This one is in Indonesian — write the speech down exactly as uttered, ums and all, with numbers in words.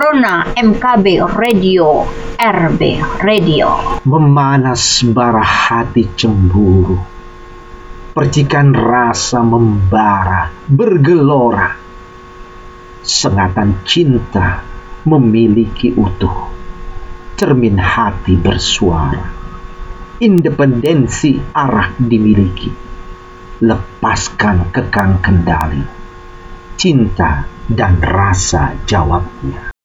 Corona M K B Radio, R B Radio. Memanas bara hati cemburu, percikan rasa membara bergelora. Sengatan cinta memiliki utuh, cermin hati bersuara. Independensi arah dimiliki, lepaskan kekang kendali. Cinta dan rasa jawabnya.